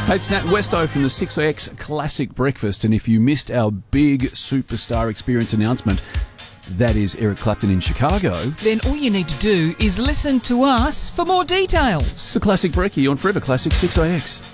Hey, it's Nat Westo from the 6X Classic Breakfast, and if you missed our big superstar experience announcement, that is Eric Clapton in Chicago. Then all you need to do is listen to us for more details. The Classic Brekkie on Forever Classic 6IX.